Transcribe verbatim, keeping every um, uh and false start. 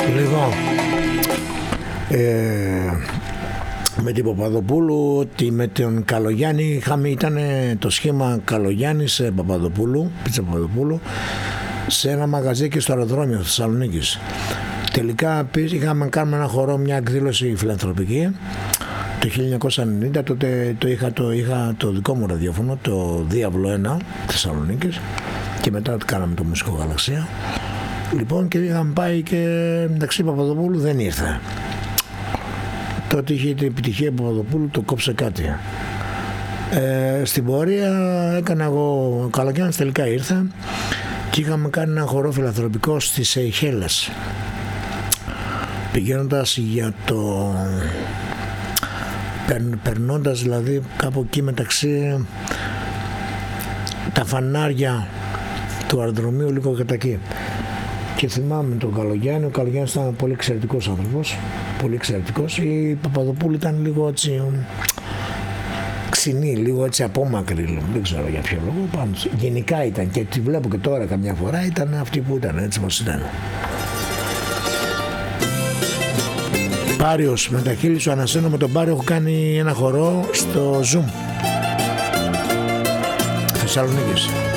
Λοιπόν, ε, με την Παπαδοπούλου, με τον Καλογιάννη είχαμε, ήταν το σχήμα Καλογιάννης Παπαδοπούλου, πίτσα Παπαδοπούλου, σε ένα μαγαζί και στο αεροδρόμιο της Θεσσαλονίκης. Τελικά είχαμε κάνει ένα χορό, μια εκδήλωση φιλανθρωπική το χίλια εννιακόσια ενενήντα. Τότε το είχα, το είχα το δικό μου ραδιόφωνο, το Διάβλο ένα Θεσσαλονίκης, και μετά το κάναμε το Μουσικό Γαλαξία. Λοιπόν, και είχαμε πάει και μεταξύ Παπαδοπούλου δεν ήρθε. Τότε είχε την επιτυχία Παπαδοπούλου, το κόψε κάτι. Ε, στην πορεία έκανα εγώ, ο Καλογιάννης τελικά ήρθε και είχαμε κάνει ένα χορό φιλανθρωπικό στις Σεϊχέλες, πηγαίνοντας για το περνώντας δηλαδή κάπου εκεί μεταξύ τα φανάρια του αεροδρομίου, λίγο κατά εκεί. Και θυμάμαι τον Καλογιάννη, ο Καλογιάννης ήταν πολύ εξαιρετικός άνθρωπος, πολύ εξαιρετικός. Η Παπαδοπούλου ήταν λίγο έτσι ξινή, λίγο έτσι απόμακρη, δεν ξέρω για ποιο λόγο. Πάντως, γενικά ήταν, και τη βλέπω και τώρα καμιά φορά, ήταν αυτή που ήταν, έτσι όπως ήταν. Πάριος, με τα χείλη σου ανασένω, με τον Πάριο έχω κάνει ένα χορό στο Zoom Θεσσαλονίκης.